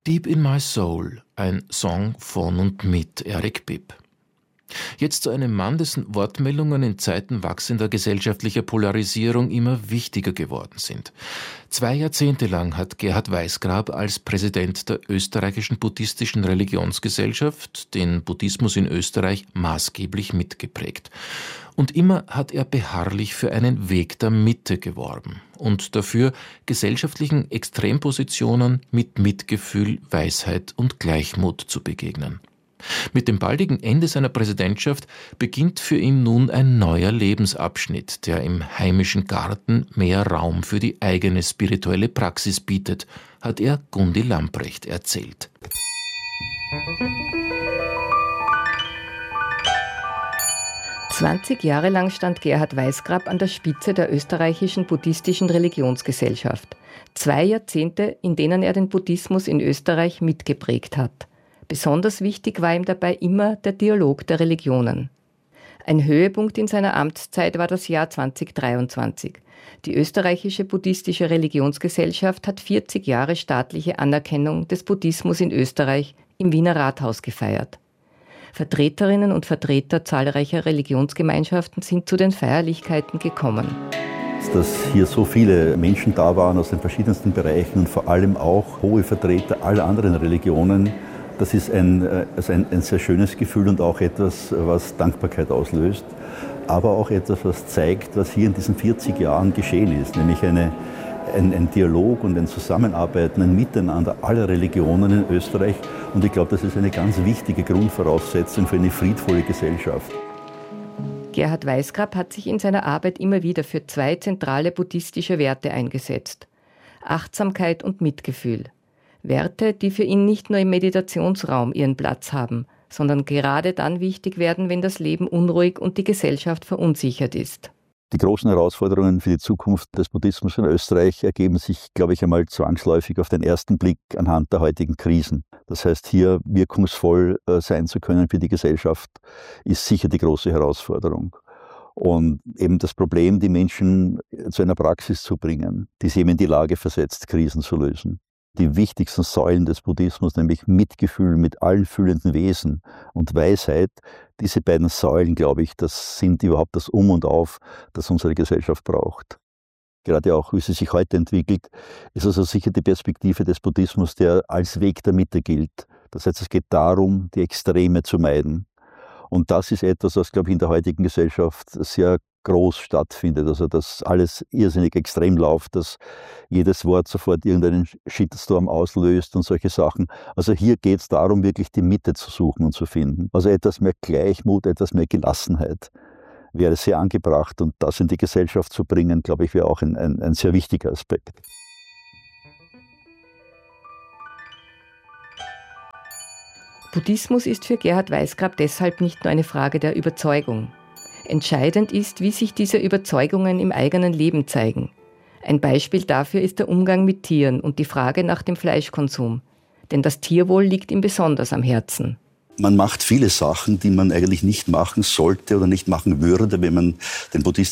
Deep in My Soul, ein Song von und mit Eric Bibb. Jetzt zu einem Mann, dessen Wortmeldungen in Zeiten wachsender gesellschaftlicher Polarisierung immer wichtiger geworden sind. 2 Jahrzehnte lang hat Gerhard Weisgrab als Präsident der österreichischen buddhistischen Religionsgesellschaft den Buddhismus in Österreich maßgeblich mitgeprägt. Und immer hat er beharrlich für einen Weg der Mitte geworben und dafür gesellschaftlichen Extrempositionen mit Mitgefühl, Weisheit und Gleichmut zu begegnen. Mit dem baldigen Ende seiner Präsidentschaft beginnt für ihn nun ein neuer Lebensabschnitt, der im heimischen Garten mehr Raum für die eigene spirituelle Praxis bietet, hat er Gundi Lamprecht erzählt. »20 Jahre lang stand Gerhard Weisgrab an der Spitze der österreichischen buddhistischen Religionsgesellschaft. 2 Jahrzehnte, in denen er den Buddhismus in Österreich mitgeprägt hat. Besonders wichtig war ihm dabei immer der Dialog der Religionen. Ein Höhepunkt in seiner Amtszeit war das Jahr 2023. Die österreichische buddhistische Religionsgesellschaft hat 40 Jahre staatliche Anerkennung des Buddhismus in Österreich im Wiener Rathaus gefeiert. Vertreterinnen und Vertreter zahlreicher Religionsgemeinschaften sind zu den Feierlichkeiten gekommen. Dass hier so viele Menschen da waren aus den verschiedensten Bereichen und vor allem auch hohe Vertreter aller anderen Religionen, das ist ein sehr schönes Gefühl und auch etwas, was Dankbarkeit auslöst, aber auch etwas, was zeigt, was hier in diesen 40 Jahren geschehen ist, nämlich ein Dialog und ein Zusammenarbeiten, ein Miteinander aller Religionen in Österreich. Und ich glaube, das ist eine ganz wichtige Grundvoraussetzung für eine friedvolle Gesellschaft. Gerhard Weisgrab hat sich in seiner Arbeit immer wieder für 2 zentrale buddhistische Werte eingesetzt: Achtsamkeit und Mitgefühl. Werte, die für ihn nicht nur im Meditationsraum ihren Platz haben, sondern gerade dann wichtig werden, wenn das Leben unruhig und die Gesellschaft verunsichert ist. Die großen Herausforderungen für die Zukunft des Buddhismus in Österreich ergeben sich, glaube ich, einmal zwangsläufig auf den ersten Blick anhand der heutigen Krisen. Das heißt, hier wirkungsvoll sein zu können für die Gesellschaft, ist sicher die große Herausforderung. Und eben das Problem, die Menschen zu einer Praxis zu bringen, die sie eben in die Lage versetzt, Krisen zu lösen. Die wichtigsten Säulen des Buddhismus, nämlich Mitgefühl mit allen fühlenden Wesen und Weisheit, diese beiden Säulen, glaube ich, das sind überhaupt das Um und Auf, das unsere Gesellschaft braucht. Gerade auch, wie sie sich heute entwickelt, ist also sicher die Perspektive des Buddhismus, der als Weg der Mitte gilt. Das heißt, es geht darum, die Extreme zu meiden. Und das ist etwas, was, glaube ich, in der heutigen Gesellschaft sehr groß stattfindet. Also, dass alles irrsinnig extrem läuft, dass jedes Wort sofort irgendeinen Shitstorm auslöst und solche Sachen. Also hier geht es darum, wirklich die Mitte zu suchen und zu finden. Also etwas mehr Gleichmut, etwas mehr Gelassenheit wäre sehr angebracht. Und das in die Gesellschaft zu bringen, glaube ich, wäre auch ein sehr wichtiger Aspekt. Buddhismus ist für Gerhard Weisgrab deshalb nicht nur eine Frage der Überzeugung. Entscheidend ist, wie sich diese Überzeugungen im eigenen Leben zeigen. Ein Beispiel dafür ist der Umgang mit Tieren und die Frage nach dem Fleischkonsum. Denn das Tierwohl liegt ihm besonders am Herzen. Man macht viele Sachen, die man eigentlich nicht machen sollte oder nicht machen würde, wenn man den buddhistischen